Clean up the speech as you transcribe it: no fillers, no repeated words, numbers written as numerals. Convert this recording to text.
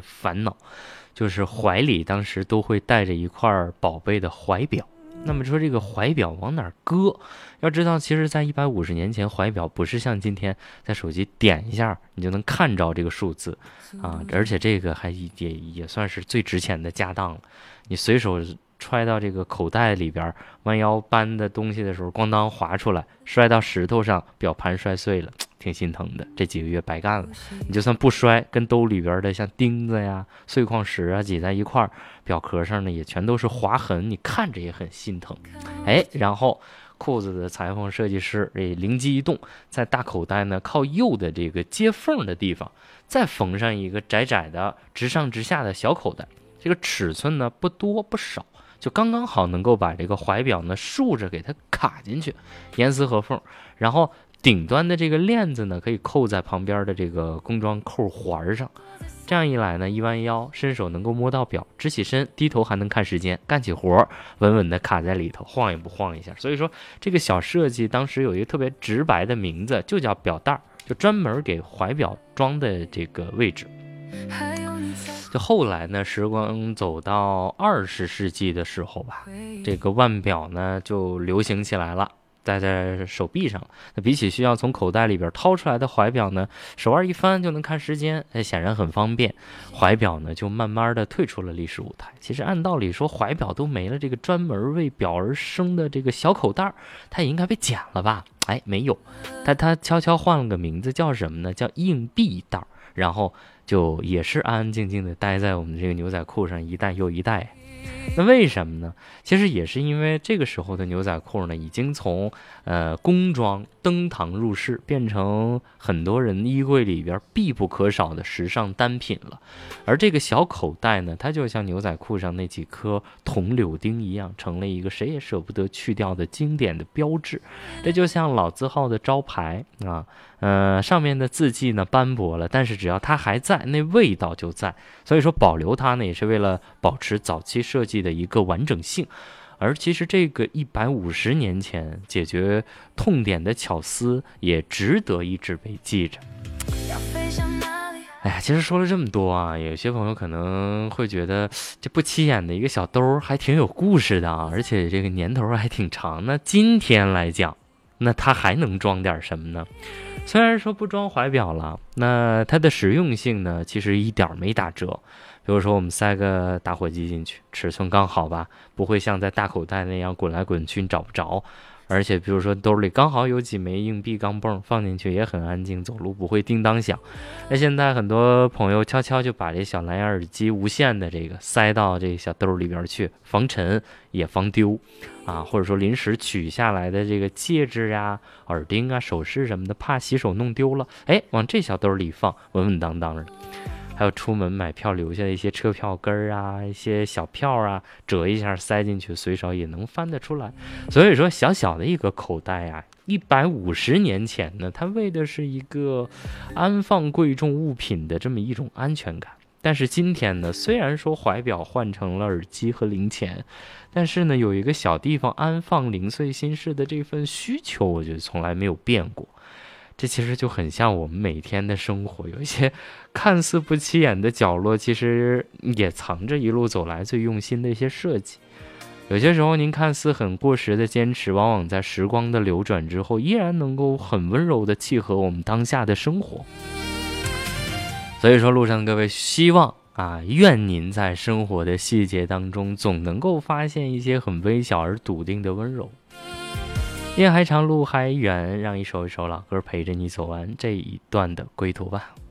烦恼，就是怀里当时都会带着一块宝贝的怀表。那么说这个怀表往哪儿搁？要知道，其实在150年前，怀表不是像今天在手机点一下你就能看着这个数字啊，而且这个还也算是最值钱的家当了。你随手揣到这个口袋里边，弯腰搬的东西的时候，咣当滑出来，摔到石头上，表盘摔碎了，挺心疼的。这几个月白干了。你就算不摔，跟兜里边的像钉子呀、碎矿石啊挤在一块儿，表壳上呢也全都是划痕，你看着也很心疼。然后裤子的裁缝设计师灵机一动，在大口袋呢靠右的这个接缝的地方，再缝上一个窄窄的直上直下的小口袋。这个尺寸呢不多不少，就刚刚好能够把这个怀表呢竖着给它卡进去，严丝合缝。然后顶端的这个链子呢可以扣在旁边的这个工装扣环上。这样一来呢，一弯腰伸手能够摸到表，直起身低头还能看时间，干起活稳稳的卡在里头，晃也不晃一下。所以说这个小设计当时有一个特别直白的名字，就叫表带，就专门给怀表装的这个位置。就后来呢，时光走到20世纪的时候吧，这个腕表呢就流行起来了，戴在手臂上。那比起需要从口袋里边掏出来的怀表呢，手腕一翻就能看时间，显然很方便。怀表呢就慢慢的退出了历史舞台。其实按道理说，怀表都没了，这个专门为表而生的这个小口袋，它也应该被剪了吧？没有，它悄悄换了个名字，叫什么呢？叫硬币袋，然后就也是安安静静的待在我们这个牛仔裤上一代又一代。那为什么呢？其实也是因为这个时候的牛仔裤呢，已经从工装登堂入室，变成很多人衣柜里边必不可少的时尚单品了。而这个小口袋呢，它就像牛仔裤上那几颗铜柳钉一样，成了一个谁也舍不得去掉的经典的标志。这就像老字号的招牌啊，上面的字迹呢斑驳了，但是只要它还在，那味道就在。所以说保留它呢，也是为了保持早期设计的一个完整性。而其实这个150年前解决痛点的巧思，也值得一直被记着。其实说了这么多啊，有些朋友可能会觉得这不起眼的一个小兜还挺有故事的啊，而且这个年头还挺长。那今天来讲，那它还能装点什么呢？虽然说不装怀表了，那它的实用性呢，其实一点没打折。比如说我们塞个打火机进去，尺寸刚好吧，不会像在大口袋那样滚来滚去你找不着。而且比如说兜里刚好有几枚硬币钢镚，放进去也很安静，走路不会叮当响。那现在很多朋友悄悄就把这小蓝牙耳机无线的这个塞到这小兜里边去，防尘也防丢啊，或者说临时取下来的这个戒指啊、耳钉啊、首饰什么的，怕洗手弄丢了，往这小兜里放，稳稳当当的。还有出门买票留下的一些车票根啊，一些小票啊，折一下塞进去，随手也能翻得出来。所以说小小的一个口袋啊，150年前呢，它为的是一个安放贵重物品的这么一种安全感。但是今天呢，虽然说怀表换成了耳机和零钱，但是呢，有一个小地方安放零碎心事的这份需求，我觉得从来没有变过。这其实就很像我们每天的生活，有一些看似不起眼的角落，其实也藏着一路走来最用心的一些设计。有些时候您看似很过时的坚持，往往在时光的流转之后，依然能够很温柔的契合我们当下的生活。所以说路上的各位，希望愿您在生活的细节当中，总能够发现一些很微小而笃定的温柔。夜还长路还远，让一首一首老歌陪着你走完这一段的归途吧。